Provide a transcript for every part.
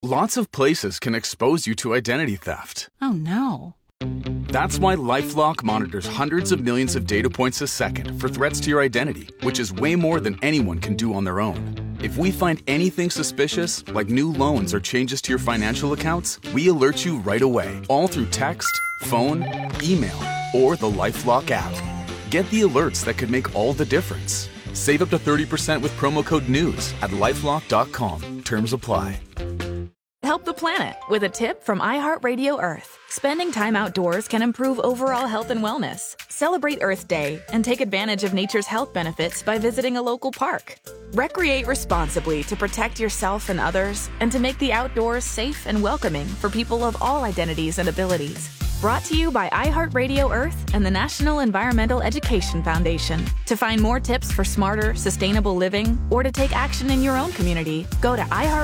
Lots of places can expose you to identity theft. Oh, no. That's why LifeLock monitors hundreds of millions of data points a second for threats to your identity, which is way more than anyone can do on their own. If we find anything suspicious, like new loans or changes to your financial accounts, we alert you right away, all through text, phone, email, or the LifeLock app. Get the alerts that could make all the difference. Save up to 30% with promo code NEWS at LifeLock.com. Terms apply. Help the planet with a tip from iHeartRadio Earth. Spending time outdoors can improve overall health and wellness. Celebrate Earth Day and take advantage of nature's health benefits by visiting a local park. Recreate responsibly to protect yourself and others and to make the outdoors safe and welcoming for people of all identities and abilities. Brought to you by iHeartRadio Earth and the National Environmental Education Foundation. To find more tips for smarter, sustainable living or to take action in your own community, go to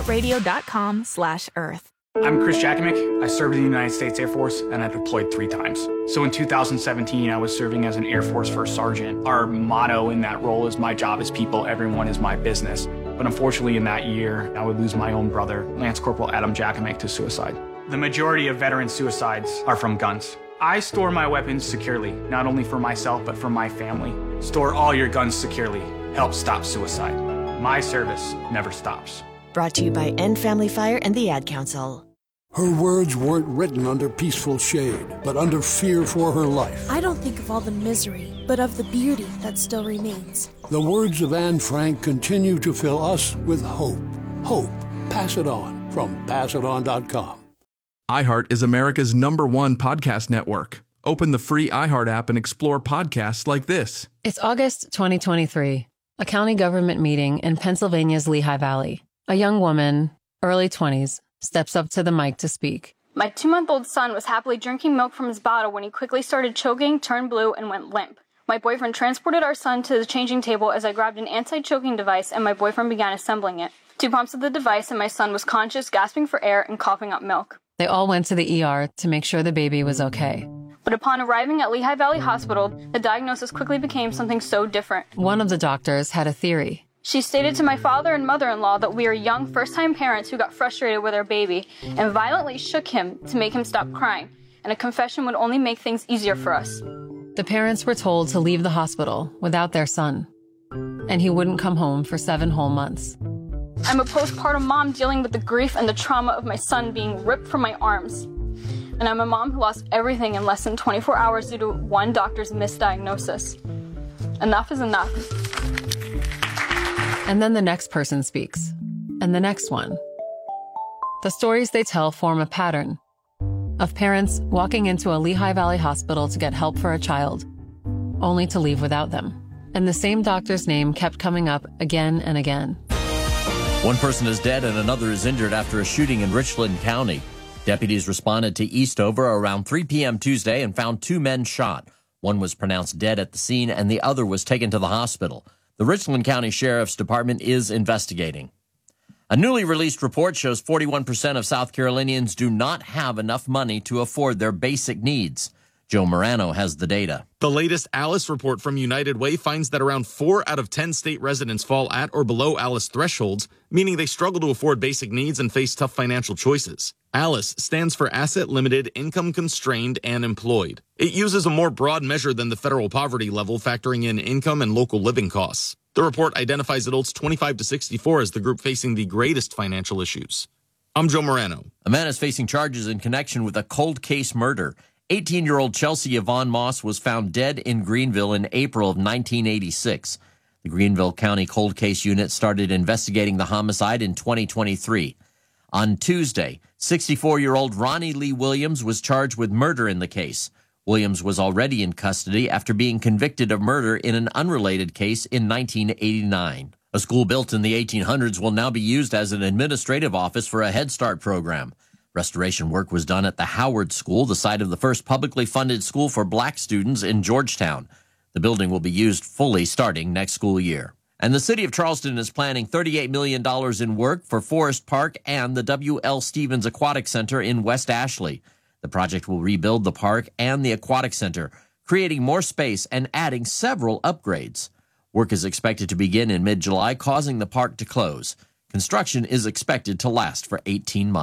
iHeartRadio.com/Earth. I'm Chris Jakovic. I served in the United States Air Force and I deployed 3 times. So in 2017, I was serving as an Air Force First Sergeant. Our motto in that role is "My job is people, everyone is my business." But unfortunately in that year, I would lose my own brother, Lance Corporal Adam Jakovic, to suicide. The majority of veteran suicides are from guns. I store my weapons securely, not only for myself, but for my family. Store all your guns securely. Help stop suicide. My service never stops. Brought to you by End Family Fire and the Ad Council. Her words weren't written under peaceful shade, but under fear for her life. I don't think of all the misery, but of the beauty that still remains. The words of Anne Frank continue to fill us with hope. Hope. Pass it on from PassItOn.com. iHeart is America's #1 podcast network. Open the free iHeart app and explore podcasts like this. It's August 2023, a county government meeting in Pennsylvania's Lehigh Valley. A young woman, early 20s, steps up to the mic to speak. My 2-month-old son was happily drinking milk from his bottle when he quickly started choking, turned blue, and went limp. My boyfriend transported our son to the changing table as I grabbed an anti-choking device and my boyfriend began assembling it. 2 pumps of the device and my son was conscious, gasping for air, and coughing up milk. They all went to the ER to make sure the baby was okay. But upon arriving at Lehigh Valley Hospital, the diagnosis quickly became something so different. One of the doctors had a theory. She stated to my father and mother-in-law that we are young first-time parents who got frustrated with our baby and violently shook him to make him stop crying, and a confession would only make things easier for us. The parents were told to leave the hospital without their son, and he wouldn't come home for 7 whole months. I'm a postpartum mom dealing with the grief and the trauma of my son being ripped from my arms. And I'm a mom who lost everything in less than 24 hours due to one doctor's misdiagnosis. Enough is enough. And then the next person speaks, and the next one. The stories they tell form a pattern of parents walking into a Lehigh Valley hospital to get help for a child, only to leave without them. And the same doctor's name kept coming up again and again. One person is dead and another is injured after a shooting in Richland County. Deputies responded to Eastover around 3 p.m. Tuesday and found 2 men shot. One was pronounced dead at the scene and the other was taken to the hospital. The Richland County Sheriff's Department is investigating. A newly released report shows 41% of South Carolinians do not have enough money to afford their basic needs. Joe Morano has the data. The latest ALICE report from United Way finds that around 4 out of 10 state residents fall at or below ALICE thresholds, meaning they struggle to afford basic needs and face tough financial choices. ALICE stands for Asset Limited, Income Constrained, and Employed. It uses a more broad measure than the federal poverty level, factoring in income and local living costs. The report identifies adults 25 to 64 as the group facing the greatest financial issues. I'm Joe Morano. A man is facing charges in connection with a cold case murder. 18-year-old Chelsea Yvonne Moss was found dead in Greenville in April of 1986. The Greenville County Cold Case Unit started investigating the homicide in 2023. On Tuesday, 64-year-old Ronnie Lee Williams was charged with murder in the case. Williams was already in custody after being convicted of murder in an unrelated case in 1989. A school built in the 1800s will now be used as an administrative office for a Head Start program. Restoration work was done at the Howard School, the site of the first publicly funded school for black students in Georgetown. The building will be used fully starting next school year. And the city of Charleston is planning $38 million in work for Forest Park and the W.L. Stevens Aquatic Center in West Ashley. The project will rebuild the park and the aquatic center, creating more space and adding several upgrades. Work is expected to begin in mid-July, causing the park to close. Construction is expected to last for 18 months.